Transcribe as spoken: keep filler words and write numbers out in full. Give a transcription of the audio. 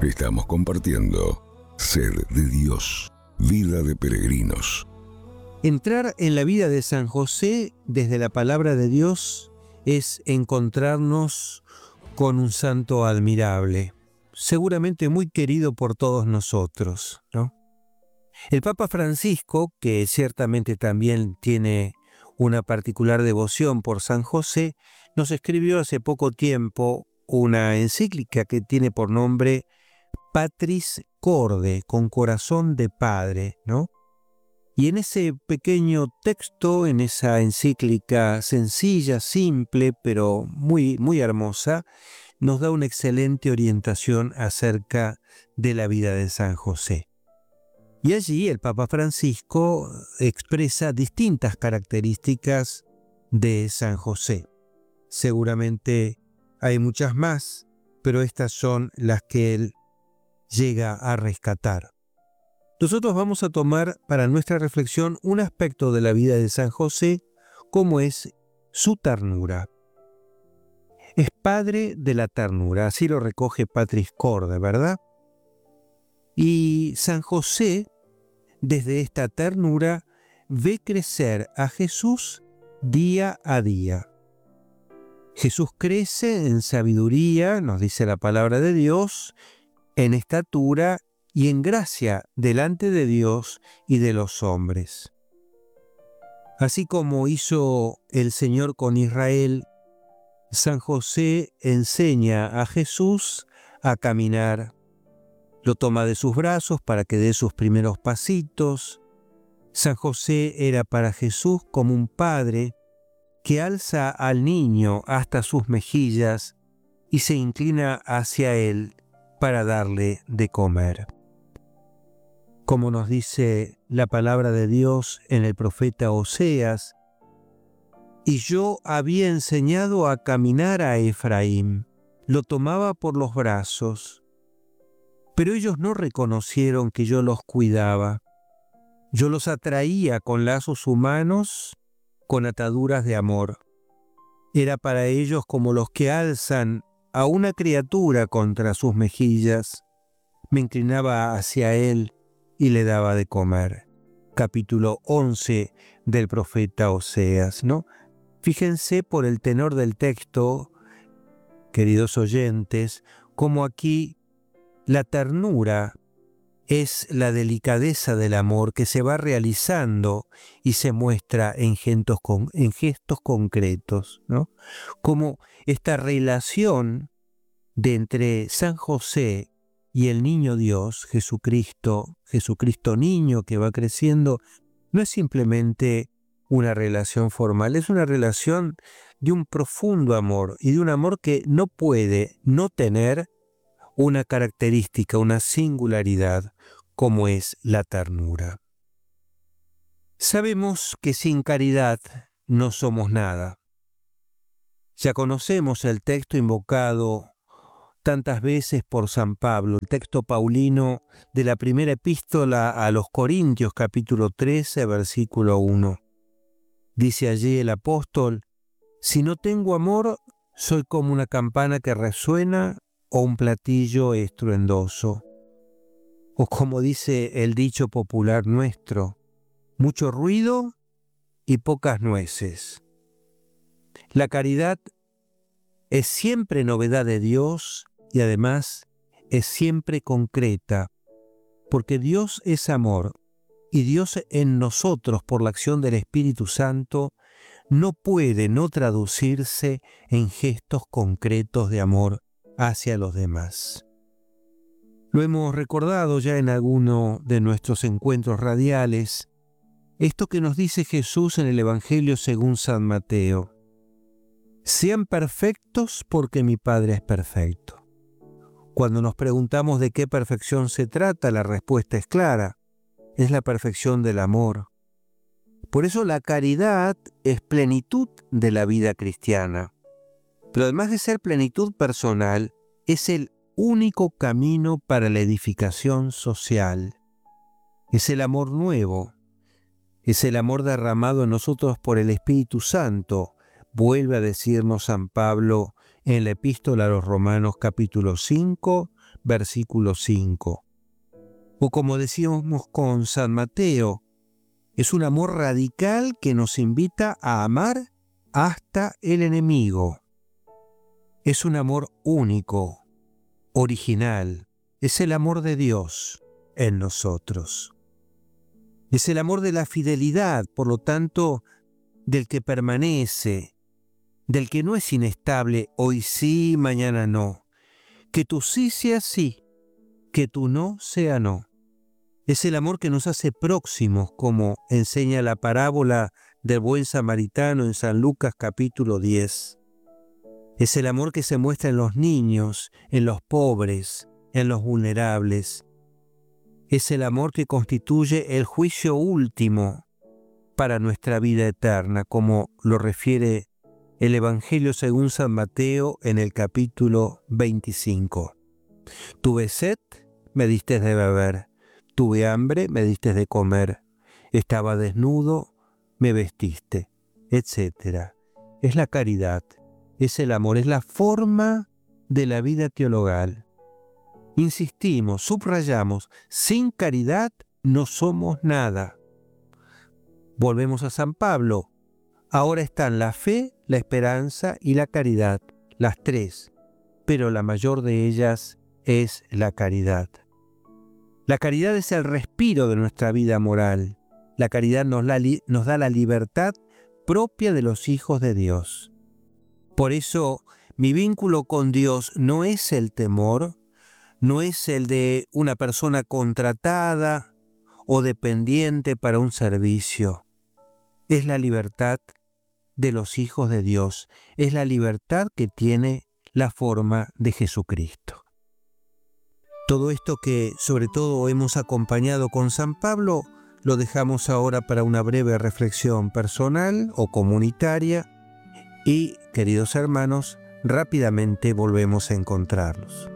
Estamos compartiendo Sed de Dios, vida de peregrinos. Entrar en la vida de San José desde la palabra de Dios es encontrarnos con un santo admirable, seguramente muy querido por todos nosotros, ¿no? El Papa Francisco, que ciertamente también tiene una particular devoción por San José, nos escribió hace poco tiempo una encíclica que tiene por nombre Patris Corde, con corazón de padre, ¿no? Y en ese pequeño texto, en esa encíclica sencilla, simple, pero muy, muy hermosa, nos da una excelente orientación acerca de la vida de San José. Y allí el Papa Francisco expresa distintas características de San José. Seguramente hay muchas más, pero estas son las que él llega a rescatar. Nosotros vamos a tomar para nuestra reflexión un aspecto de la vida de San José, como es su ternura. Es padre de la ternura, así lo recoge Patris Corde, ¿verdad? Y San José, desde esta ternura, ve crecer a Jesús día a día. Jesús crece en sabiduría, nos dice la palabra de Dios, en estatura y en gracia delante de Dios y de los hombres. Así como hizo el Señor con Israel, San José enseña a Jesús a caminar. Lo toma de sus brazos para que dé sus primeros pasitos. San José era para Jesús como un padre que alza al niño hasta sus mejillas y se inclina hacia él para darle de comer. Como nos dice la palabra de Dios en el profeta Oseas, y yo había enseñado a caminar a Efraín, lo tomaba por los brazos, pero ellos no reconocieron que yo los cuidaba. Yo los atraía con lazos humanos, con ataduras de amor. Era para ellos como los que alzan a una criatura contra sus mejillas. Me inclinaba hacia él y le daba de comer. Capítulo once del profeta Oseas, ¿no? Fíjense por el tenor del texto, queridos oyentes, como aquí la ternura es la delicadeza del amor que se va realizando y se muestra en gestos, con, en gestos concretos, ¿no? Como esta relación de entre San José y el niño Dios, Jesucristo, Jesucristo niño que va creciendo, no es simplemente una relación formal, es una relación de un profundo amor y de un amor que no puede no tener una característica, una singularidad, como es la ternura. Sabemos que sin caridad no somos nada. Ya conocemos el texto invocado tantas veces por San Pablo, el texto paulino de la primera epístola a los Corintios, capítulo trece, versículo uno. Dice allí el apóstol: si no tengo amor, soy como una campana que resuena o un platillo estruendoso. O como dice el dicho popular nuestro, mucho ruido y pocas nueces. La caridad es siempre novedad de Dios y además es siempre concreta, porque Dios es amor y Dios en nosotros por la acción del Espíritu Santo no puede no traducirse en gestos concretos de amor hacia los demás. Lo hemos recordado ya en alguno de nuestros encuentros radiales, esto que nos dice Jesús en el Evangelio según San Mateo: sean perfectos porque mi Padre es perfecto. Cuando nos preguntamos de qué perfección se trata, la respuesta es clara: es la perfección del amor. Por eso la caridad es plenitud de la vida cristiana. Pero además de ser plenitud personal, es el único camino para la edificación social. Es el amor nuevo, es el amor derramado en nosotros por el Espíritu Santo, vuelve a decirnos San Pablo en la epístola a los Romanos capítulo cinco, versículo cinco. O como decíamos con San Mateo, es un amor radical que nos invita a amar hasta el enemigo. Es un amor único, original. Es el amor de Dios en nosotros. Es el amor de la fidelidad, por lo tanto, del que permanece, del que no es inestable, hoy sí, mañana no. Que tu sí sea sí, que tu no sea no. Es el amor que nos hace próximos, como enseña la parábola del buen samaritano en San Lucas capítulo diez. Es el amor que se muestra en los niños, en los pobres, en los vulnerables. Es el amor que constituye el juicio último para nuestra vida eterna, como lo refiere el Evangelio según San Mateo en el capítulo veinticinco. Tuve sed, me diste de beber. Tuve hambre, me diste de comer. Estaba desnudo, me vestiste, etcétera. Es la caridad, es el amor, es la forma de la vida teologal. Insistimos, subrayamos, sin caridad no somos nada. Volvemos a San Pablo. Ahora están la fe, la esperanza y la caridad, las tres, pero la mayor de ellas es la caridad. La caridad es el respiro de nuestra vida moral. La caridad nos, la, nos da la libertad propia de los hijos de Dios. Por eso, mi vínculo con Dios no es el temor, no es el de una persona contratada o dependiente para un servicio. Es la libertad de los hijos de Dios. Es la libertad que tiene la forma de Jesucristo. Todo esto que sobre todo hemos acompañado con San Pablo, lo dejamos ahora para una breve reflexión personal o comunitaria y, queridos hermanos, rápidamente volvemos a encontrarnos.